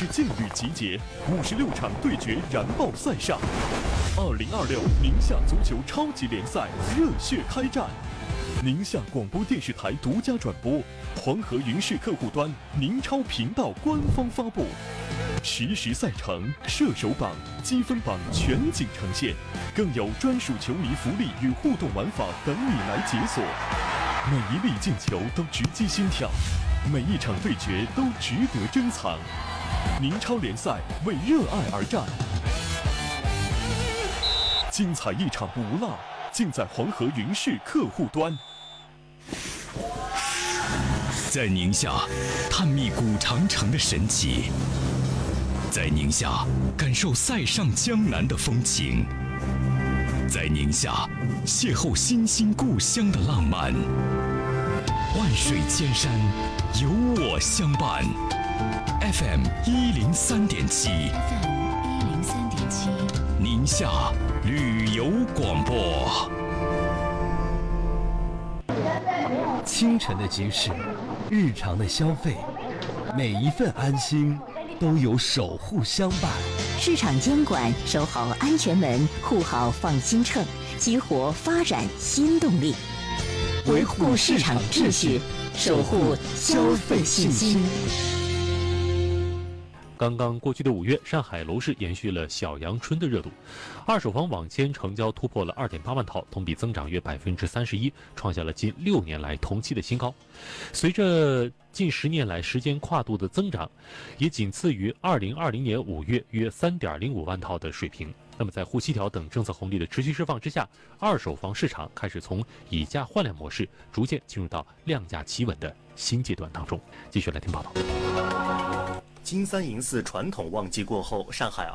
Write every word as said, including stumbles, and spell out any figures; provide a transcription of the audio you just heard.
是劲旅集结，五十六场对决燃爆赛上。二零二六宁夏足球超级联赛热血开战，宁夏广播电视台独家转播，黄河云视客户端、宁超频道官方发布，实时赛程、射手榜、积分榜全景呈现，更有专属球迷福利与互动玩法等你来解锁。每一粒进球都直击心跳，每一场对决都值得珍藏。宁超联赛为热爱而战，精彩一场不落，尽在黄河云视客户端。 在宁夏探秘古长城的神奇，在宁夏感受塞上江南的风情，在宁夏邂逅新兴故乡的浪漫。万水千山，有我相伴。F M 一零三点七 F M 一零三点七， 宁夏旅游广播。 清晨的集市，日常的消费，每一份安心都有守护相伴。 市场监管，守好安全门，护好放心秤，激活发展新动力，维护市场秩序，守护消费信心。 刚刚过去的五月，上海楼市延续了小阳春的热度，二手房网签成交突破了 二点八万套，同比增长约 百分之三十一， 创下了近六年来同期的新高。随着近十年来时间跨度的增长，也仅次于二零二零年五月约 三点零五万套的水平。那么在沪西调等政策红利的持续释放之下，二手房市场开始从以价换量模式逐渐进入到量价企稳的新阶段当中。继续来听报道。 金三银四传统旺季过后，上海